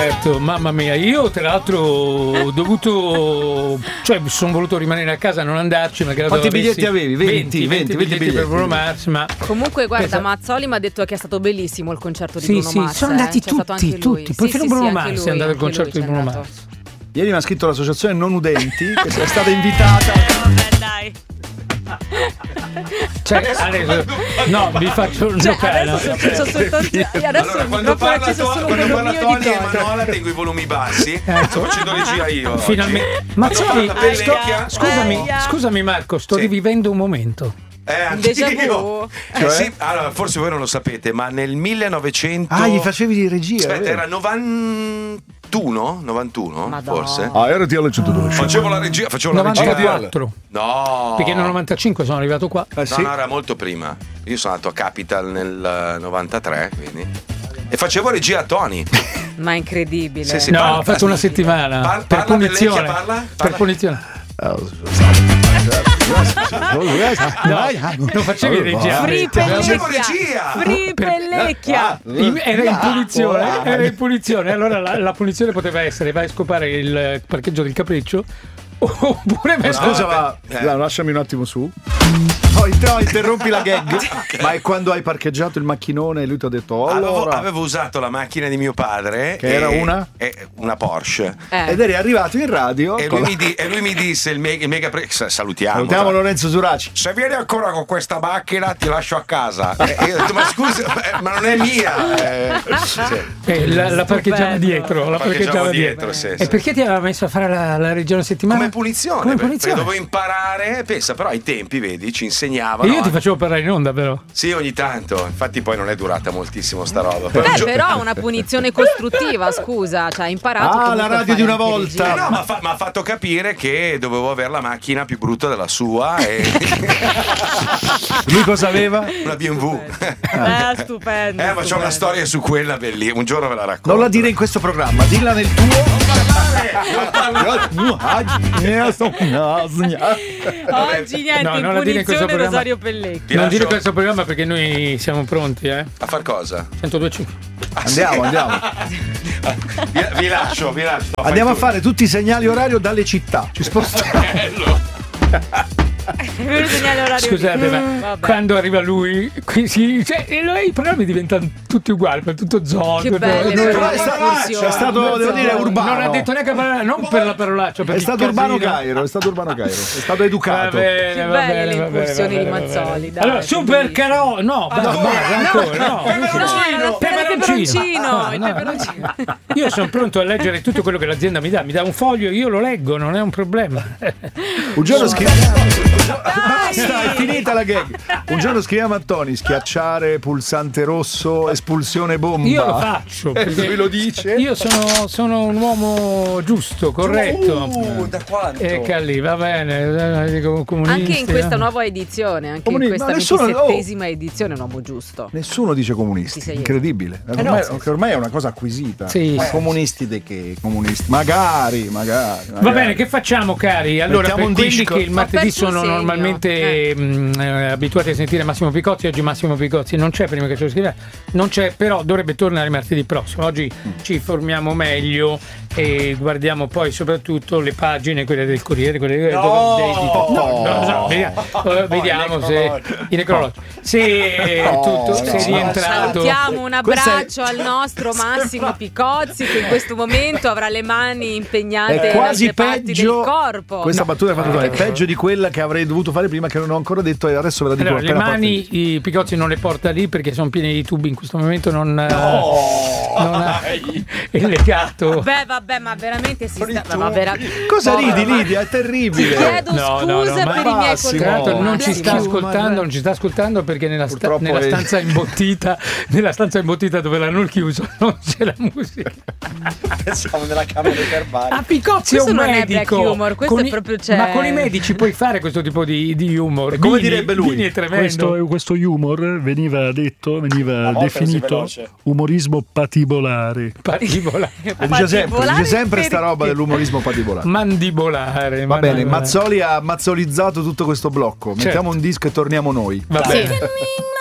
certo, mamma mia, io tra l'altro ho dovuto, cioè sono voluto rimanere a casa, non andarci. Quanti biglietti avevi? 20 biglietti per Bruno Mars, ma comunque guarda, Mazzoli mi ha detto che è stato bellissimo il concerto di Bruno Mars. Sono andati tutti, perfino Bruno Mars è andato al concerto di Bruno Mars. Ieri mi ha scritto l'associazione Non Udenti che è stata invitata. Vabbè, dai. Cioè, adesso, no, vi faccio un giocare. Adesso allora, quando parla Tony e Manola tengo i volumi bassi. Sto facendo regia io. Finalmente. Mazzoli, scusami Marco, sto rivivendo un momento. Déjà vu. Sì, allora, forse voi non lo sapete, ma nel 1900. Gli facevi di regia. Aspetta, era 91, forse. RTL 102. Facevo la regia. 94. No. Perché nel 95 sono arrivato qua. No, era molto prima. Io sono andato a Capital nel 93, quindi. E facevo regia a Tony. Ma incredibile. Sì, no, ho fatto una settimana. Per punizione. Per punizione. Non facevi regia. Free Pellecchia. Era in punizione. Allora la punizione poteva essere: vai a scopare il parcheggio del Capriccio. Oppure scusa, lasciami un attimo su. No, interrompi la gag. Ma è quando hai parcheggiato il macchinone e lui ti ha detto avevo usato la macchina di mio padre, che era una Porsche, ed eri arrivato in radio e lui mi disse il mega salutiamo Lorenzo Suraci, se vieni ancora con questa macchina ti lascio a casa. E io ho detto ma scusa, ma non è mia. La parcheggiava dietro, sì. E perché ti aveva messo a fare la regia una settimana? Come punizione. Perché dovevo imparare, pensa, però ai tempi vedi ci insegnavano. E io ti facevo parlare in onda, però. Sì, ogni tanto. Infatti poi non è durata moltissimo sta roba. Però una punizione costruttiva, scusa, cioè hai imparato. La radio di una volta. No, ma ha fatto capire che dovevo avere la macchina più brutta della sua. E lui cosa aveva? Una BMW. Stupendo. Ma c'ho una storia su quella bellissima. Un giorno ve la racconto. Non la dire in questo programma, dilla nel tuo. Oggi niente, in punizione Rosario Pellecchio. Non dire questo programma perché noi siamo pronti, A far cosa? 102.5. Andiamo. Vi lascio. Andiamo a fare tutti i segnali orario dalle città. Ci spostiamo. Scusate, ma quando arriva lui, i programmi diventano tutti uguali, per tutto Zorro. Che bello, è stato, devo dire, urbano. Non ha detto neanche non per la parolaccia. È stato Urbano Cairo, è stato educato. Che belle le incursioni di Mazzoli. Dai, allora, super caro. No, ancora. Peperoncino. Io sono pronto a leggere tutto quello che l'azienda mi dà. Mi dà un foglio, io lo leggo, non è un problema. Un giorno scriviamo. Basta, è finita la gag. Un giorno scriviamo a Tony: schiacciare, pulsante rosso, espulsione bomba. Io lo faccio. Lui lo dice. Io sono un uomo giusto, corretto. Da quanto? Lì, va bene. Anche in questa nuova edizione, in questa 27esima edizione, un uomo giusto. Nessuno dice comunisti. Incredibile. Ormai è una cosa acquisita. Sì. Comunisti di che? Comunisti. Magari. Va bene, che facciamo, cari? Allora, per quelli che il martedì sono normalmente abituati a sentire Massimo Picozzi, oggi Massimo Picozzi non c'è, prima che ce lo scriva, non c'è, però dovrebbe tornare martedì prossimo. Oggi ci informiamo meglio e guardiamo poi soprattutto le pagine, quelle del Corriere, vediamo se i necrologi, se tutto se è rientrato. Salutiamo un abbraccio al nostro Massimo Picozzi, che in questo momento avrà le mani impegnate quasi parti del corpo. Questa battuta è fatta è peggio di quella che avrei dovuto fare prima, che non ho ancora detto, e adesso ve la dico. Allora, le mani i Picozzi non le porta lì perché sono pieni di tubi in questo momento, non è legato. Vabbè, ma veramente si sta. Cosa ridi, Lidia? È terribile. Chiedo scusa per i miei colleghi. Non ci sta ascoltando perché nella stanza imbottita dove l'hanno chiuso non c'è la musica. Pensavo nella camera dei verbali. Picozzi è un non medico. È black humor, questo è proprio ma con i medici puoi fare questo tipo di humor. Come direbbe lui? È tremendo. Questo humor veniva definito umorismo patibolare. Dice sempre sta roba dell'umorismo patibolare. Mandibolare. Va bene, Mazzoli ha mazzolizzato tutto questo blocco. Mettiamo un disco e torniamo noi. Va bene.